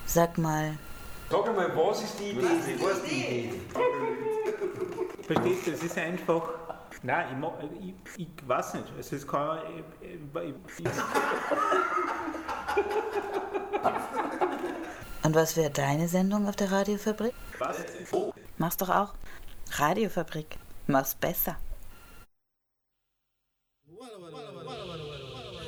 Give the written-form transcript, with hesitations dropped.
Sag mal. Sag einmal, was ist die Idee? Was ist die Idee? Verstehst du, es ist einfach... Nein, ich weiß nicht. Also es kann... Und was wäre deine Sendung auf der Radiofabrik? Was? Mach's doch auch. Radiofabrik. Mach's besser.